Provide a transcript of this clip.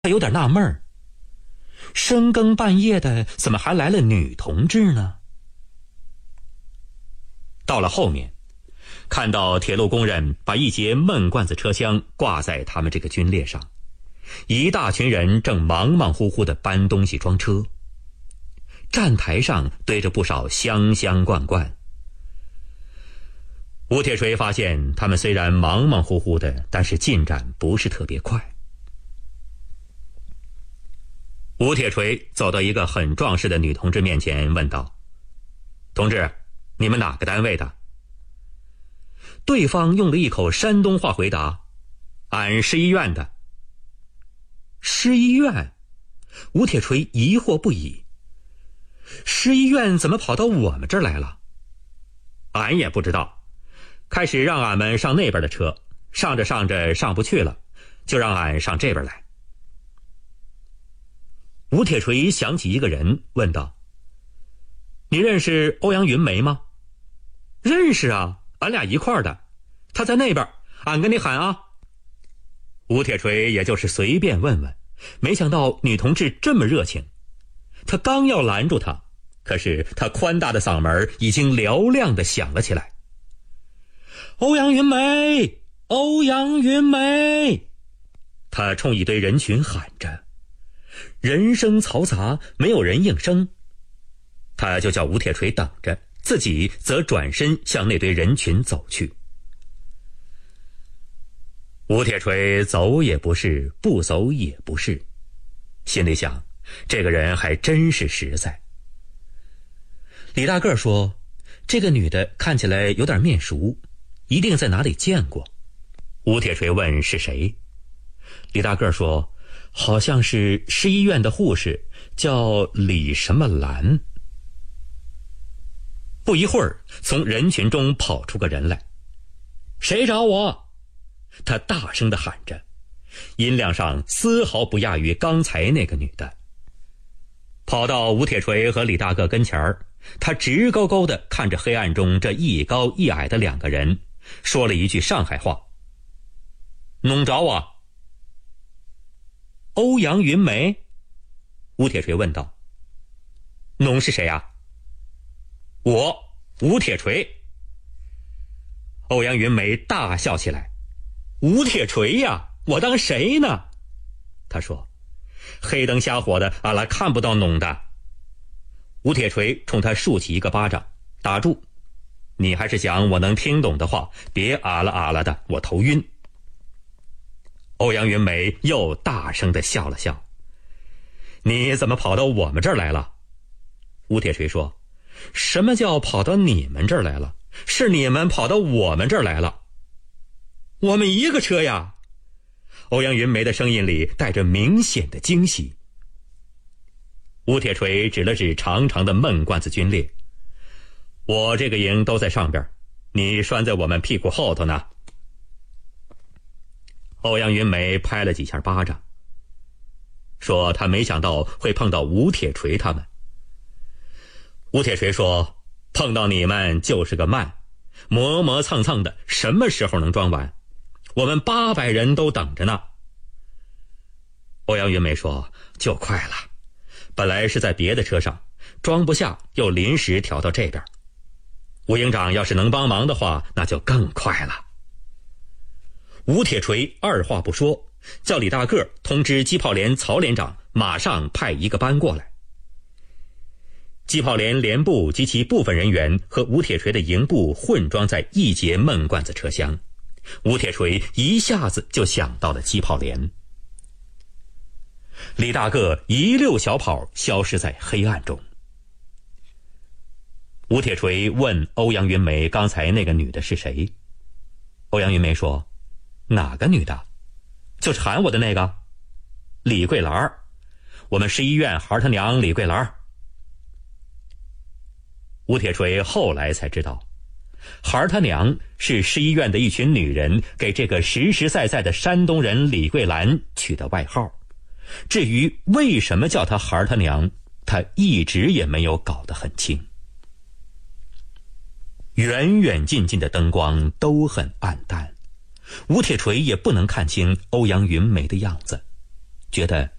他有点纳闷儿，深更半夜的怎么还来了女同志呢？到了后面，看到铁路工人把一节闷罐子车厢挂在他们这个军列上，一大群人正忙忙乎乎地搬东西装车，站台上堆着不少箱箱罐罐。吴铁锤发现他们虽然忙忙乎乎的，但是进展不是特别快。吴铁锤走到一个很壮实的女同志面前，问道：“同志，你们哪个单位的？”对方用了一口山东话回答：“俺市医院的。”市医院？吴铁锤疑惑不已，市医院怎么跑到我们这儿来了？俺也不知道，开始让俺们上那边的车，上着上着上不去了，就让俺上这边来。吴铁锤想起一个人，问道：“你认识欧阳云梅吗？”“认识啊，俺俩一块儿的，他在那边，俺跟你喊啊。”吴铁锤也就是随便问问，没想到女同志这么热情。他刚要拦住她，可是他宽大的嗓门已经嘹亮地响了起来：“欧阳云梅，欧阳云梅！”他冲一堆人群喊着，人声嘈杂，没有人应声。他就叫吴铁锤等着，自己则转身向那堆人群走去。吴铁锤走也不是，不走也不是，心里想，这个人还真是实在。李大个说，这个女的看起来有点面熟，一定在哪里见过。吴铁锤问是谁，李大个说，好像是市医院的护士，叫李什么兰。不一会儿，从人群中跑出个人来：“谁找我？”他大声地喊着，音量上丝毫不亚于刚才那个女的。跑到吴铁锤和李大个跟前儿，他直勾勾地看着黑暗中这一高一矮的两个人，说了一句上海话：“弄着我。”“欧阳云梅？”吴铁锤问道。“侬是谁啊？”“我，吴铁锤。”欧阳云梅大笑起来：“吴铁锤呀，我当谁呢？”他说：“黑灯瞎火的，俺拉看不到侬的。”吴铁锤冲他竖起一个巴掌：“打住！你还是讲我能听懂的话，别啊啦啊啦的，我头晕。”欧阳云梅又大声地笑了笑：“你怎么跑到我们这儿来了？”吴铁锤说：“什么叫跑到你们这儿来了？是你们跑到我们这儿来了。”“我们一个车呀！”欧阳云梅的声音里带着明显的惊喜。吴铁锤指了指长长的闷罐子军列：“我这个营都在上边，你拴在我们屁股后头呢。”欧阳云梅拍了几下巴掌，说他没想到会碰到吴铁锤他们。吴铁锤说：“碰到你们就是个慢，磨磨蹭蹭的，什么时候能装完？我们800人都等着呢。”欧阳云梅说：“就快了，本来是在别的车上，装不下，又临时调到这边。吴营长要是能帮忙的话，那就更快了。”吴铁锤二话不说，叫李大个通知机炮连曹连长马上派一个班过来。机炮连连部及其部分人员和吴铁锤的营部混装在一节闷罐子车厢，吴铁锤一下子就想到了机炮连。李大个一溜小跑消失在黑暗中。吴铁锤问欧阳云梅刚才那个女的是谁。欧阳云梅说：“哪个女的？就是喊我的那个，李桂兰，我们市医院孩她娘李桂兰。”吴铁锤后来才知道，孩她娘是市医院的一群女人给这个实实在在的山东人李桂兰取的外号。至于为什么叫她孩她娘，他一直也没有搞得很清。远远近近的灯光都很暗淡，吴铁锤也不能看清欧阳云梅的样子。 觉得